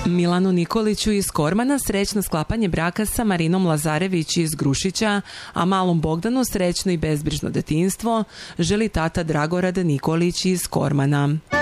Milanu Nikoliću iz Kormana srećno sklapanje braka sa Marinom Lazarević iz Grušića, a malom Bogdanu srećno i bezbrižno detinjstvo želi tata Dragorad Nikolić iz Kormana.